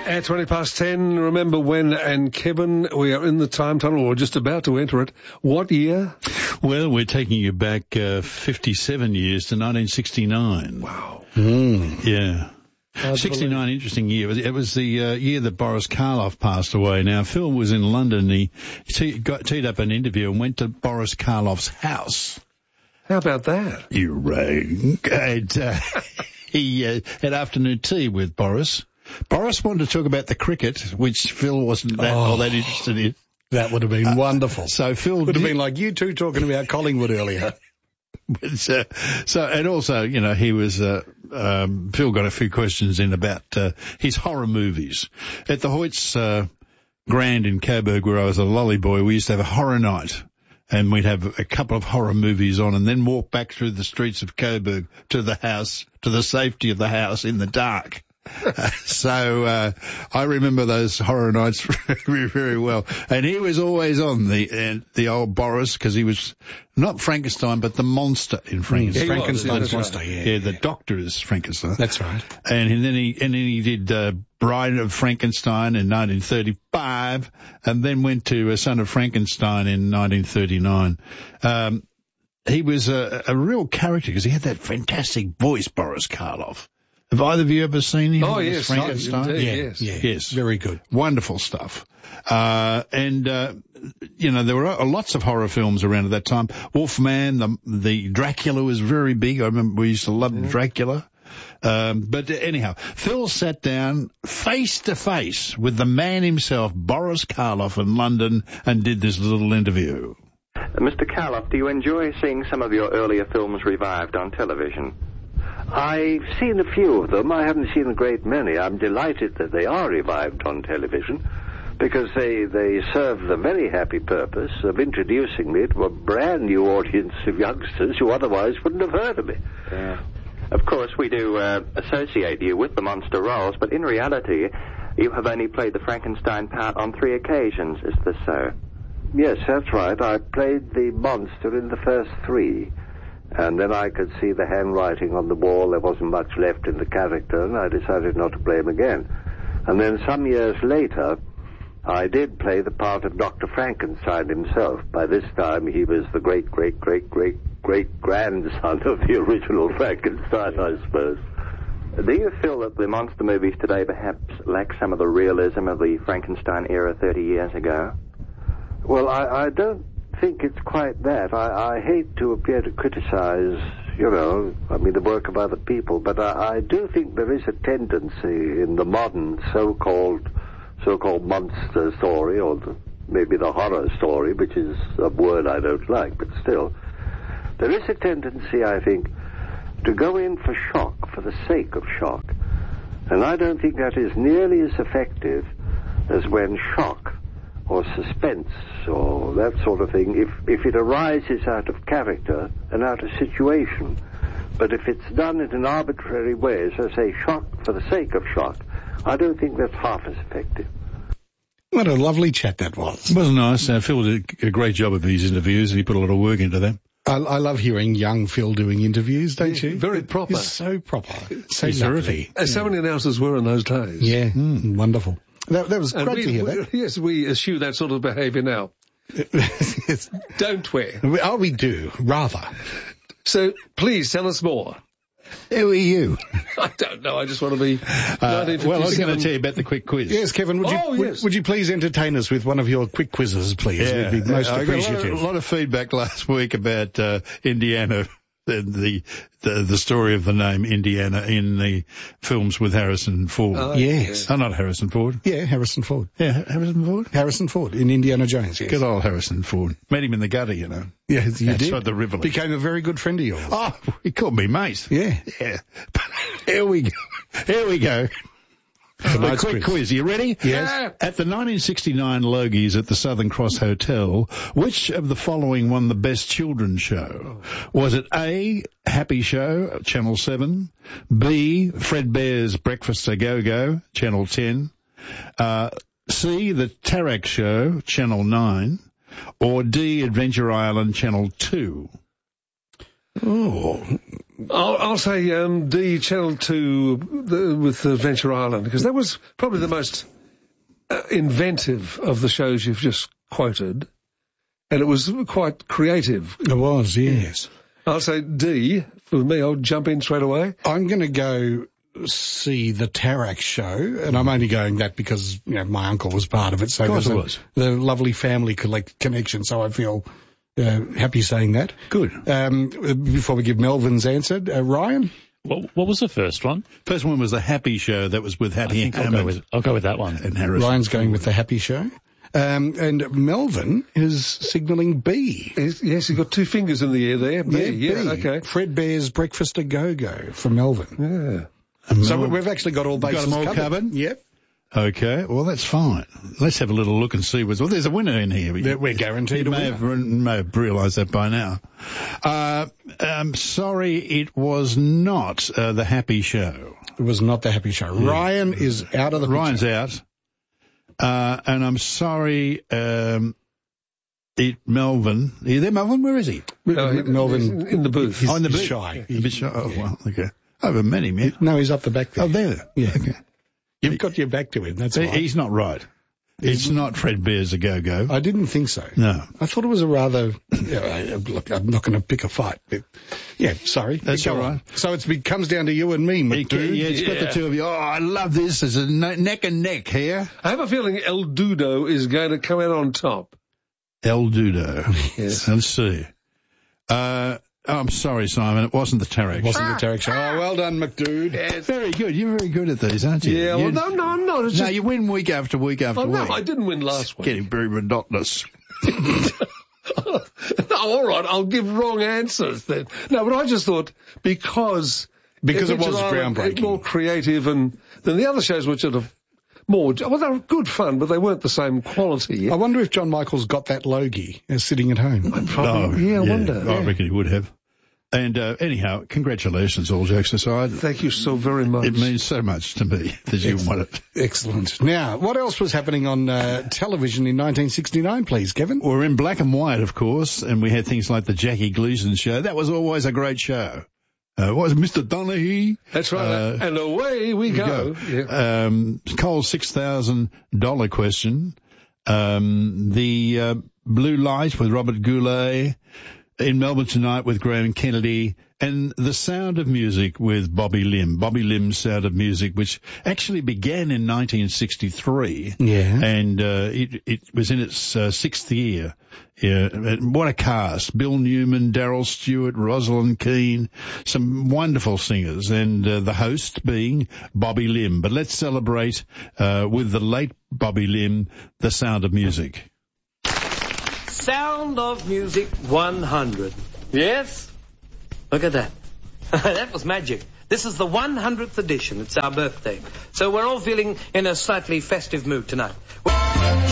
At 10:20, remember when and Kevin, we are in the time tunnel, or just about to enter it. What year? Well, we're taking you back 57 years to 1969. Wow. Yeah. 69, interesting year. It was the year that Boris Karloff passed away. Now, Phil was in London. He teed up an interview and went to Boris Karloff's house. How about that? You rang. And he had afternoon tea with Boris. Boris wanted to talk about the cricket, which Phil wasn't all that interested in. That would have been wonderful. So Phil would have been like you two talking about Collingwood earlier. And also, you know, he was, Phil got a few questions in about, his horror movies. At the Hoyts, Grand in Coburg, where I was a lolly boy, we used to have a horror night. And we'd have a couple of horror movies on and then walk back through the streets of Coburg to the house, to the safety of the house in the dark. So I remember those horror nights very, very well. And he was always on the old Boris, because he was not Frankenstein, but the monster in Frankenstein. Frankenstein's monster, yeah. The doctor is Frankenstein. That's right. And then he did Bride of Frankenstein in 1935, and then went to Son of Frankenstein in 1939. He was a real character because he had that fantastic voice, Boris Karloff. Have either of you ever seen him? Oh, yes. Frankenstein? Yes. Very good. Wonderful stuff. You know, there were lots of horror films around at that time. Wolfman, the Dracula was very big. I remember we used to love Dracula. But anyhow, Phil sat down face to face with the man himself, Boris Karloff, in London, and did this little interview. Mr. Karloff, do you enjoy seeing some of your earlier films revived on television? I've seen a few of them. I haven't seen a great many. I'm delighted that they are revived on television because they serve the very happy purpose of introducing me to a brand new audience of youngsters who otherwise wouldn't have heard of me. Yeah. Of course, we do associate you with the monster roles, but in reality, you have only played the Frankenstein part on 3 occasions. Is this so? Yes, that's right. I played the monster in the first 3. And then I could see the handwriting on the wall. There wasn't much left in the character, and I decided not to play him again. And then some years later, I did play the part of Dr. Frankenstein himself. By this time, he was the great-great-great-great-grandson of the original Frankenstein, I suppose. Do you feel that the monster movies today perhaps lack some of the realism of the Frankenstein era 30 years ago? Well, I don't think it's quite that. I hate to appear to criticize, the work of other people, but I do think there is a tendency in the modern so-called monster story, or maybe the horror story, which is a word I don't like, but still, there is a tendency, I think, to go in for shock for the sake of shock. And I don't think that is nearly as effective as when shock or suspense or that sort of thing, if it arises out of character and out of situation. But if it's done in an arbitrary way, as I say, shock for the sake of shock, I don't think that's half as effective. What a lovely chat that was. It was nice. Phil did a great job of his interviews, and he put a lot of work into them. I love hearing young Phil doing interviews, don't you? Very proper. He's so proper. So He's lovely. As so many announcers were in those days. Yeah, wonderful. That was great to hear that. Yes, we eschew that sort of behaviour now. Yes. Don't we? We do, rather. So, please tell us more. Who are you? I don't know, I just want to be... Well, I was going to tell you about the quick quiz. Yes, Kevin, would you please entertain us with one of your quick quizzes, please? Yeah. We'd be most I appreciative. got a lot of feedback last week about Indiana, the story of the name Indiana in the films with Harrison Ford. Yes. Oh, not Harrison Ford. Yeah, Harrison Ford. Yeah, Harrison Ford? Harrison Ford in Indiana Jones, yes. Good old Harrison Ford. Met him in the gutter, you know. Yeah, you did. Outside the Rivoli. Became a very good friend of yours. Oh, he called me mate. Yeah. Yeah. Here we go. Here we go. A quick quiz. You ready? Yes. At the 1969 Logies at the Southern Cross Hotel, which of the following won the Best Children's Show? Was it A, Happy Show, Channel 7, B, Fredbear's Breakfast A Go-Go, Channel 10, C, The Tarak Show, Channel 9, or D, Adventure Island, Channel 2? Oh, I'll say D, Channel 2 with Adventure Island, because that was probably the most inventive of the shows you've just quoted, and it was quite creative. It was, yes. I'll say D. For me, I'll jump in straight away. I'm going to go see the Tarak show, and I'm only going that because my uncle was part of it, so there's the lovely family connection, so I feel happy saying that. Good. Before we give Melvin's answer, Ryan? What was the first one? First one was the Happy Show. That was with Happy Hammond. I'll go with that one. And Harrison. Ryan's going with the Happy Show. And Melvin is signalling B. Yes, he's got two fingers in the air there. B. Okay. Fredbear's Breakfast a Go-Go for Melvin. Yeah. So we've actually got all bases covered. covered. Yep. Okay, well, that's fine. Let's have a little look and see well, there's a winner in here. We're guaranteed you a winner. may have realised that by now. I'm sorry, it was not the Happy Show. It was not the Happy Show. Yeah. Ryan is out of the picture. Ryan's out. And I'm sorry, Melvin. Are you there, Melvin? Where is he? Melvin in the booth. He's in the booth. Shy. A bit shy. Oh, well, okay. I haven't met him yet. No, he's up the back there. Oh, there. Yeah. Okay. You've got your back to him. That's right. He's not right. It's not Fredbear's a Go-Go. I didn't think so. No. I thought it was a rather... look, I'm not going to pick a fight. But sorry. That's all right. So it comes down to you and me, McDude. Yeah, it's got the two of you. Oh, I love this. There's a neck and neck here. I have a feeling El Dudo is going to come out on top. El Dudo. Yes. Let's see. I'm sorry, Simon. It wasn't the Tarak. It wasn't the Tarak show. Oh, well done, McDude. Yes. Very good. You're very good at these, aren't you? Yeah, well, no, I'm not. It's just... you win week after week after week. No, I didn't win last week. Getting very monotonous. Oh, all right, I'll give wrong answers then. No, but I just thought because it was groundbreaking, more creative than the other shows, which are more. Well, they were good fun, but they weren't the same quality. I wonder if John Michaels got that Logie sitting at home. Probably, I wonder. I reckon he would have. And anyhow, congratulations, all jokes aside. Thank you so very much. It means so much to me that you won it. Excellent. Now, what else was happening on television in 1969, please, Kevin? We're in black and white, of course, and we had things like the Jackie Gleason show. That was always a great show. What was it, Mr. Donaghy? That's right. And away we go. Yeah. Cole's $6,000 question. The Blue Light with Robert Goulet. In Melbourne Tonight with Graham Kennedy, and The Sound of Music with Bobby Lim. Bobby Lim's Sound of Music, which actually began in 1963. Yeah. And it was in its sixth year. Yeah. What a cast. Bill Newman, Darryl Stewart, Rosalind Keane, some wonderful singers, and the host being Bobby Lim. But let's celebrate with the late Bobby Lim, The Sound of Music. Sound of Music 100. Yes? Look at that. That was magic. This is the 100th edition. It's our birthday. So we're all feeling in a slightly festive mood tonight.